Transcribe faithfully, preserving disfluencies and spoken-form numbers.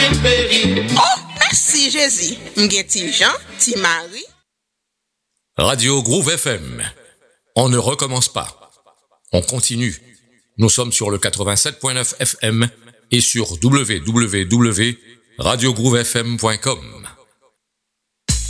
Oh, merci Jésus. M'gen ti Jean, ti Marie. Radio Groove F M. On ne recommence pas. On continue. Nous sommes sur le quatre-vingt-sept point neuf F M et sur w w w point radio groove f m point com.